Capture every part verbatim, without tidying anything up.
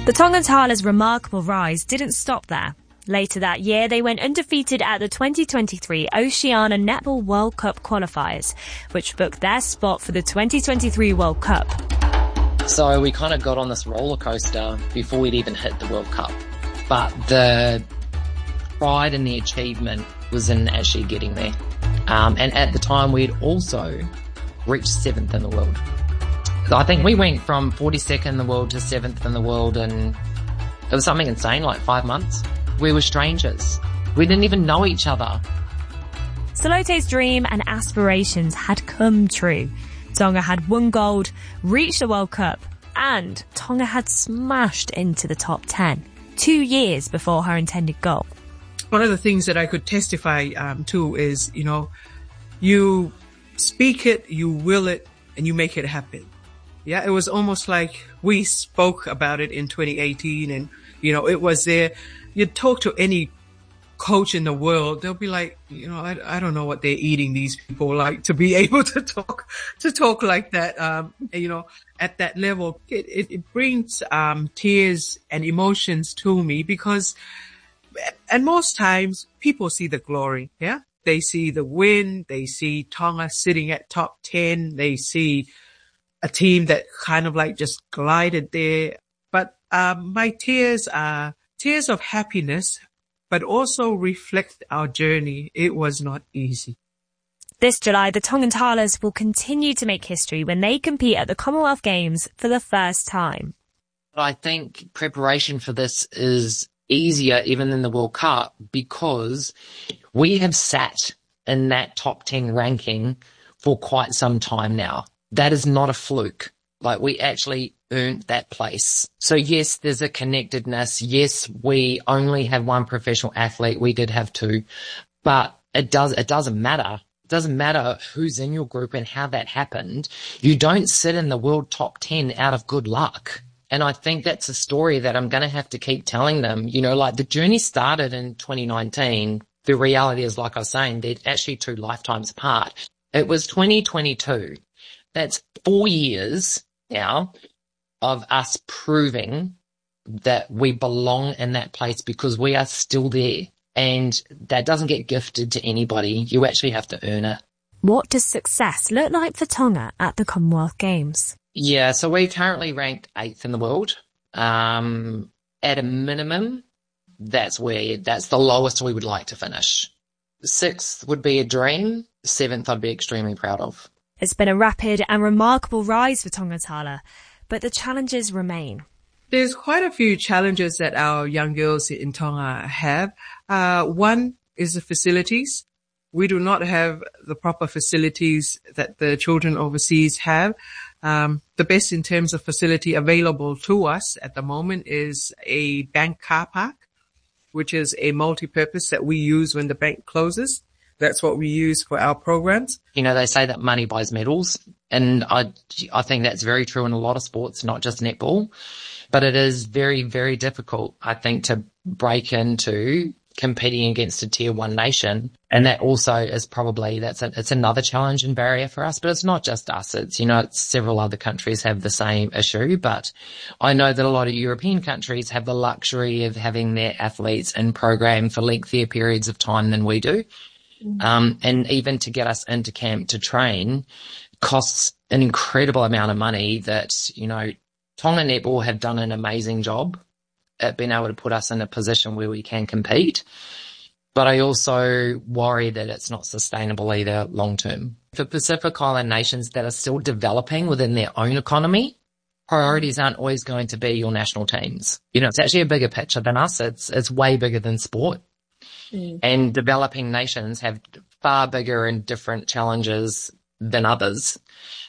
The Tongan Tala's remarkable rise didn't stop there. Later that year, they went undefeated at the twenty twenty-three Oceania Netball World Cup qualifiers, which booked their spot for the twenty twenty-three World Cup. So we kind of got on this roller coaster before we'd even hit the World Cup. But the pride and the achievement was in actually getting there. Um, and at the time, we'd also reached seventh in the world. So I think we went from forty-second in the world to seventh in the world, and it was something insane, like five months. We were strangers. We didn't even know each other. Salote's dream and aspirations had come true. Tonga had won gold, reached the World Cup, and Tonga had smashed into the top ten, two years before her intended goal. One of the things that I could testify um, to is, you know, you speak it, you will it, and you make it happen. Yeah, it was almost like we spoke about it in twenty eighteen, and, you know, it was there. You'd talk to any coach in the world, they'll be like, you know, I, I don't know what they're eating, these people, like, to be able to talk, to talk like that, um, you know, at that level. It, it, it brings, um, tears and emotions to me because, and most times people see the glory, yeah? They see the win, they see Tonga sitting at top ten, they see a team that kind of like just glided there. But, um, my tears are tears of happiness, but also reflect our journey. It was not easy. This July, the Tongan Talas will continue to make history when they compete at the Commonwealth Games for the first time. I think preparation for this is easier even than the World Cup because we have sat in that top ten ranking for quite some time now. That is not a fluke. Like, we actually earned that place. So yes, there's a connectedness. Yes, we only have one professional athlete. We did have two, but it does, it doesn't matter. It doesn't matter who's in your group and how that happened. You don't sit in the world top ten out of good luck. And I think that's a story that I'm going to have to keep telling them. You know, like, the journey started in twenty nineteen. The reality is, like I was saying, they're actually two lifetimes apart. It was twenty twenty-two. That's four years now of us proving that we belong in that place because we are still there. And that doesn't get gifted to anybody. You actually have to earn it. What does success look like for Tonga at the Commonwealth Games? Yeah, so we're currently ranked eighth in the world. Um, at a minimum, that's where, that's the lowest we would like to finish. Sixth would be a dream. Seventh, I'd be extremely proud of. It's been a rapid and remarkable rise for Tonga Tala, but the challenges remain. There's quite a few challenges that our young girls in Tonga have. Uh, one is the facilities. We do not have the proper facilities that the children overseas have. Um, the best in terms of facility available to us at the moment is a bank car park, which is a multi-purpose that we use when the bank closes. That's what we use for our programs. You know, they say that money buys medals, and I, I think that's very true in a lot of sports, not just netball. But it is very, very difficult, I think, to break into competing against a tier one nation. And that also is probably, that's a, it's another challenge and barrier for us. But it's not just us. It's, you know, it's several other countries have the same issue. But I know that a lot of European countries have the luxury of having their athletes in program for lengthier periods of time than we do. Um, and even to get us into camp to train costs an incredible amount of money that, you know, Tonga Netball have done an amazing job at being able to put us in a position where we can compete. But I also worry that it's not sustainable either long term. For Pacific Island nations that are still developing within their own economy, priorities aren't always going to be your national teams. You know, it's actually a bigger picture than us. It's, it's way bigger than sport. Mm. And developing nations have far bigger and different challenges than others.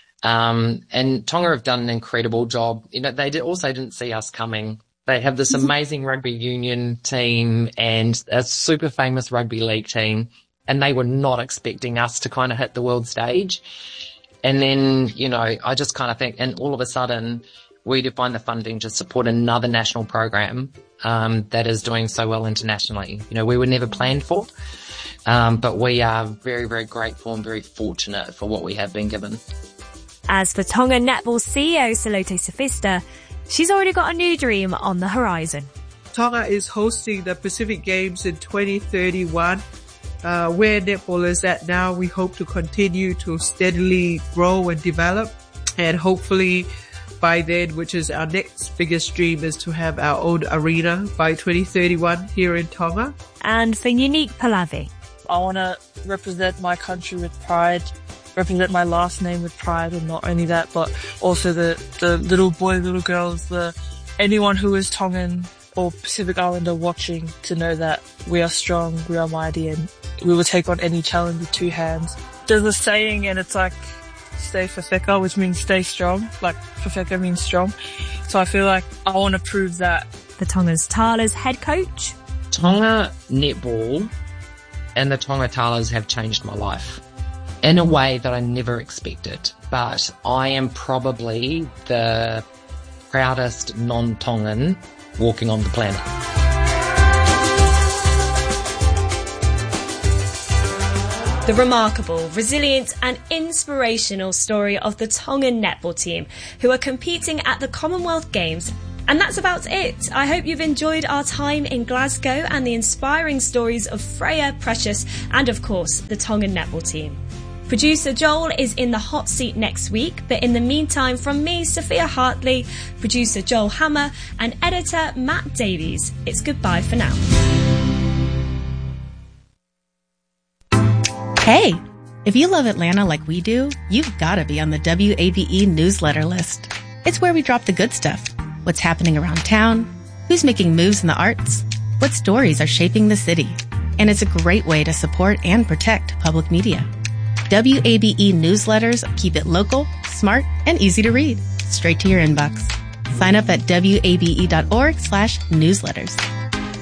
Um, and Tonga have done an incredible job. You know, they did also didn't see us coming. They have this amazing rugby union team and a super famous rugby league team, and they were not expecting us to kind of hit the world stage. And then, you know, I just kind of think, and all of a sudden we do find the funding to support another national program um, that is doing so well internationally. You know, we were never planned for, um, but we are very, very grateful and very fortunate for what we have been given. As for Tonga Netball C E O Salote Safista, she's already got a new dream on the horizon. Tonga is hosting the Pacific Games in twenty thirty-one. Uh, where netball is at now, we hope to continue to steadily grow and develop. And hopefully by then, which is our next biggest dream, is to have our own arena by twenty thirty-one here in Tonga. And for Unique Palavi, I want to represent my country with pride, represent my last name with pride, and not only that, but also the, the little boys, little girls, the anyone who is Tongan or Pacific Islander watching to know that we are strong, we are mighty, and we will take on any challenge with two hands. There's a saying, and it's like, stay Fafeka, which means stay strong. Like, Fafeka means strong. So I feel like I want to prove that. the Tonga's Tala's head coach. Tonga netball and the Tonga Talas have changed my life in a way that I never expected. But I am probably the proudest non-Tongan walking on the planet. The remarkable, resilient and inspirational story of the Tongan netball team who are competing at the Commonwealth Games. And that's about it. I hope you've enjoyed our time in Glasgow and the inspiring stories of Freya, Precious and of course the Tongan netball team. Producer Joel is in the hot seat next week, but in the meantime, from me, Sophia Hartley, producer Joel Hammer and editor Matt Davies, it's goodbye for now. Hey, if you love Atlanta like we do, you've got to be on the W A B E newsletter list. It's where we drop the good stuff. What's happening around town, who's making moves in the arts, what stories are shaping the city. And it's a great way to support and protect public media. W A B E newsletters keep it local, smart, and easy to read, straight to your inbox. Sign up at W A B E dot org slash newsletters.